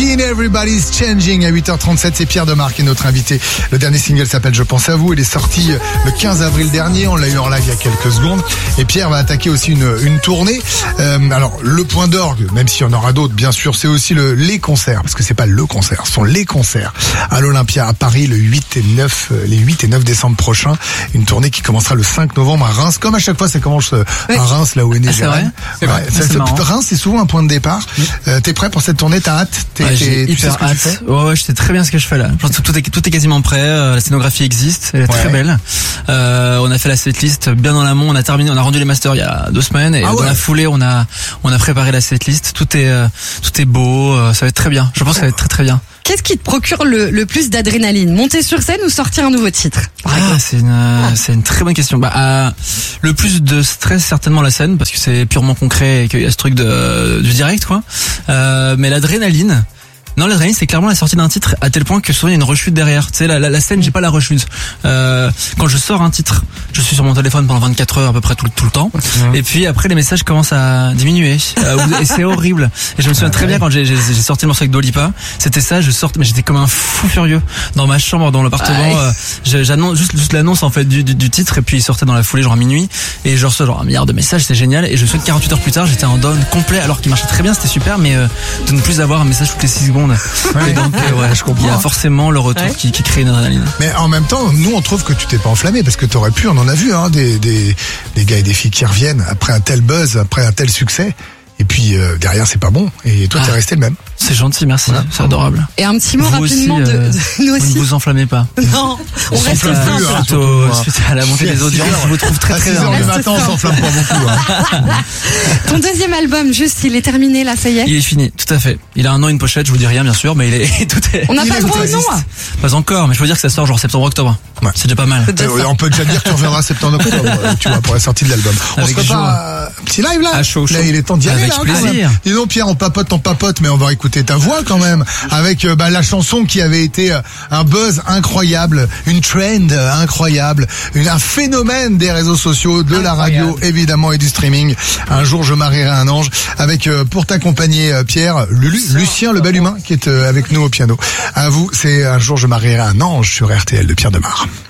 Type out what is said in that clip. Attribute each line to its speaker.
Speaker 1: Celine, Everybody's Changing à 8h37. C'est Pierre Demar qui est notre invité. Le dernier single s'appelle Je pense à vous. Il est sorti le 15 avril dernier. On l'a eu en live il y a quelques secondes. Et Pierre va attaquer aussi une tournée. Alors, le point d'orgue, même s'il y en aura d'autres, bien sûr, c'est aussi les concerts. Parce que c'est pas le concert, ce sont les concerts. À l'Olympia, à Paris, les 8 et 9 décembre prochains. Une tournée qui commencera le 5 novembre à Reims. Comme à chaque fois, ça commence à Reims, là où est né Jérém.
Speaker 2: C'est vrai.
Speaker 1: Reims, c'est souvent un point de départ. T'es prêt pour cette tournée? T'as hâte?
Speaker 2: J'ai hyper hâte. Ouais, je sais très bien ce que je fais là. Tout est quasiment prêt. La scénographie existe. Elle est très belle. On a fait la setlist bien en amont. On a rendu les masters il y a 2 semaines et dans la foulée, on a préparé la setlist. Tout est beau. Ça va être très bien. Je pense que ça va être très très bien.
Speaker 3: Qu'est-ce qui te procure le plus d'adrénaline? Monter sur scène ou sortir un nouveau titre?
Speaker 2: C'est une très bonne question. Le plus de stress, certainement la scène, parce que c'est purement concret et qu'il y a ce truc du direct, quoi. Mais l'adrénaline, c'est clairement la sortie d'un titre à tel point que souvent il y a une rechute derrière. Tu sais, la scène, j'ai pas la rechute. Quand je sors un titre, je suis sur mon téléphone pendant 24 heures à peu près tout le temps. Et puis après, les messages commencent à diminuer. Et c'est horrible. Et je me souviens très bien quand j'ai sorti le morceau avec Dua Lipa. C'était ça, mais j'étais comme un fou furieux dans ma chambre, dans l'appartement. J'annonce juste l'annonce en fait du titre et puis il sortait dans la foulée genre à minuit. Et je reçois genre 1 milliard de messages, c'était génial. Et je souhaite 48 heures plus tard, j'étais en down complet alors qu'il marchait très bien, c'était super, mais de ne plus avoir un message toutes les 6 secondes. Et donc,
Speaker 1: je comprends.
Speaker 2: Il y a forcément le retour qui crée une adrénaline.
Speaker 1: Mais en même temps, nous on trouve que tu t'es pas enflammé parce que t'aurais pu, on en a vu des gars et des filles qui reviennent après un tel buzz, après un tel succès. Et puis derrière c'est pas bon. Et toi t'es resté le même.
Speaker 2: C'est gentil, merci, c'est adorable.
Speaker 3: Et un petit mot
Speaker 2: vous
Speaker 3: rapidement
Speaker 2: aussi,
Speaker 3: nous aussi.
Speaker 2: Vous ne vous enflammez pas.
Speaker 3: Non, on reste simple.
Speaker 2: Suite à la montée des audiences, je vous trouve très très bien.
Speaker 1: À 6h du matin, on s'enflamme pas beaucoup.
Speaker 3: Ton deuxième album, il est terminé là, ça y est?
Speaker 2: Il est fini, tout à fait. Il a un nom, une pochette, je vous dis rien bien sûr, mais tout est.
Speaker 3: On n'a pas le droit au nom.
Speaker 2: Pas encore, mais je veux dire que ça sort genre septembre-octobre. Ouais. C'est déjà pas mal.
Speaker 1: On peut déjà dire que tu reviendras septembre-octobre, tu vois, pour la sortie de l'album. On se prépare un petit live là. Là, il est temps d'y aller.
Speaker 2: Avec plaisir.
Speaker 1: Dis donc Pierre, on papote, mais on va écouter ta voix quand même, avec la chanson qui avait été un buzz incroyable, une trend incroyable, un phénomène des réseaux sociaux, de la radio évidemment et du streaming. Un jour je marierai un ange, avec pour t'accompagner Pierre, Lucien le bel humain qui est avec nous au piano. À vous, c'est Un jour je marierai un ange sur RTL de Pierre Demar.